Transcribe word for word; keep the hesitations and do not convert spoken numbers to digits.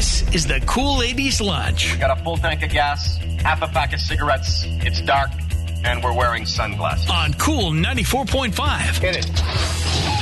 This is the Cool Ladies Lunch. Got a full tank of gas, half a pack of cigarettes. It's dark, and we're wearing sunglasses. On Cool ninety-four point five. Hit it.